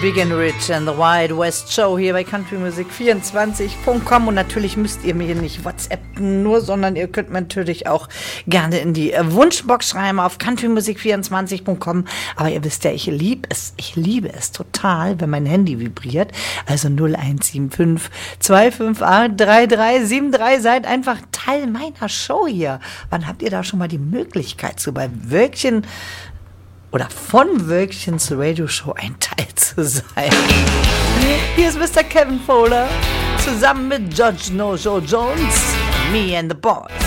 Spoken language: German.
Big and Rich and the Wild West Show hier bei countrymusic24.com und natürlich müsst ihr mir nicht WhatsAppen nur, sondern ihr könnt mir natürlich auch gerne in die Wunschbox schreiben auf countrymusic24.com, aber ihr wisst ja, ich liebe es total, wenn mein Handy vibriert, also 0175 258 3373, seid einfach Teil meiner Show hier. Wann habt ihr da schon mal die Möglichkeit zu bei Wölkchen oder von Wölkchens Radio-Show ein Teil zu sein? Hier ist Mr. Kevin Fowler zusammen mit Judge No Joe Jones, Me and the Boys.